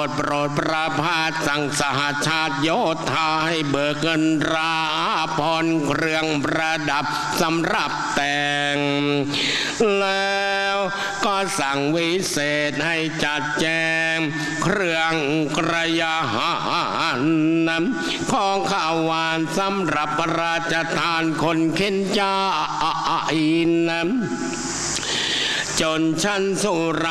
ดประพาสสั่งสหชาติโยธาให้เบิกเงินราพรเครื่องประดับสำหรับแต่งแล้วก็สั่งวิเศษให้จัดแจงเครื่องกระยาหารของข้าวหวานสำหรับพระราชทานคนเข็นใจจนชั้นสุรา